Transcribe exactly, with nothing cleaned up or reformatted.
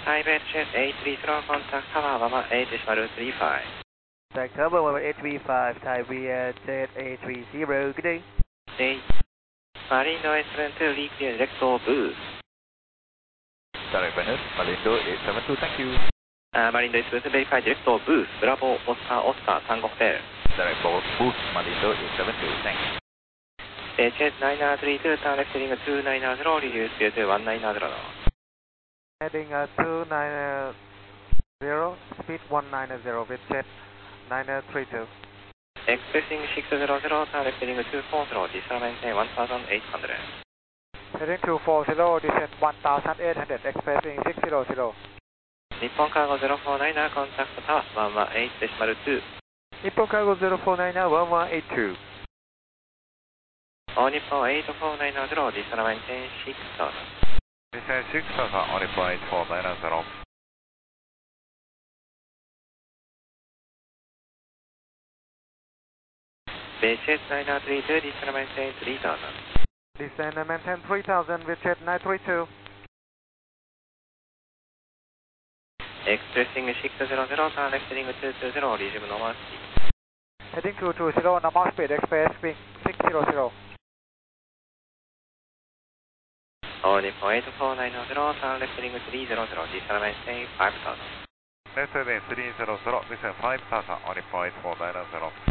Tibet Jet eight three zero, contact Tower one eight decimal three five. Contact Tower one eight three five, Tibet Jet eight three zero, good day. Day. Marindo eight seven two, repeat direct to booth. Direct Bennett, Marindo eight seven two, thank you. Uh, Marindo eight seven two, verify direct to booth. Bravo, Oscar, Oscar, Tango Hotel. Direct for booth, Marindo eight seven two, thanks. Jet nine three two, turn left heading two nine zero, reduce speed to one nine zero. Heading uh, two nine zero, speed one nine zero with jet nine three two. Expressing six hundred, turn left heading two four zero, descend maintain one thousand eight hundred. Heading two four zero, descend one thousand eight hundred, expressing six hundred. Nippon Cargo zero four nine, contact Tower one one eight decimal two. Nippon Cargo zero four nine one one eight two. All Nippon eight four nine zero, descend maintain six thousand. Descend six thousand, all Nippon eight four nine zero. Jet nine three two, descend maintain three thousand. Descend and maintain three thousand with jet nine three two. Expressing six hundred, turn left heading two two zero, resume normal speed. Heading two two zero, normal speed, expressing six hundred. All Nippon eight four nine zero, turn left heading three zero zero, descend maintain five thousand. Left heading three zero zero, descend five thousand, all Nippon eight four nine zero.